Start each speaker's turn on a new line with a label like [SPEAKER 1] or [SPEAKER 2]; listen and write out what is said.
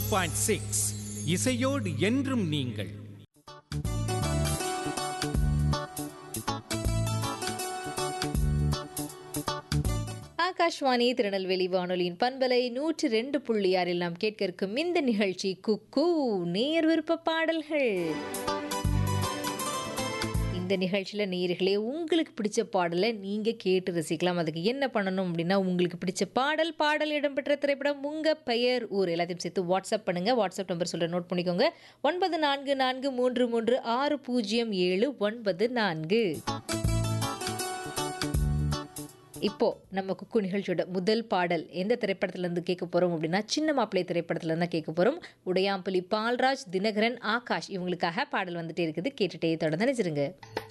[SPEAKER 1] 102.6 இசையோடு என்றும் நீங்கள்.
[SPEAKER 2] ஆகாஷ்வாணி திருநெல்வேலி வானொலியின் பண்பலை 102.6 நாம் கேட்க இருக்கும் இந்த நிகழ்ச்சி குக்கு நேர் விருப்ப பாடல்கள். இந்த நிகழ்ச்சியில் நேயர்களே உங்களுக்கு பிடிச்ச பாடலை நீங்கள் கேட்டு ரசிக்கலாம். அதுக்கு என்ன பண்ணணும் அப்படின்னா, உங்களுக்கு பிடிச்ச பாடல் இடம்பெற்ற திரைப்படம், உங்கள் பெயர், ஊர் எல்லாத்தையும் சேர்த்து வாட்ஸ்அப் பண்ணுங்கள். வாட்ஸ்அப் நம்பர் சொல்ல நோட் பண்ணிக்கோங்க. 9443360794. இப்போ நம்ம குக்கு நிகழ்ச்சியோட முதல் பாடல் எந்த திரைப்படத்துலேருந்து கேட்க போகிறோம் அப்படின்னா, சின்ன மாப்பிள்ளை திரைப்படத்துலேருந்து தான் கேட்க போகிறோம். உடையாம்பலி பால்ராஜ், தினகரன், ஆகாஷ் இவங்களுக்காக பாடல் வந்துட்டே இருக்குது. கேட்டுட்டே தொடர்ந்து நினைச்சிருங்க.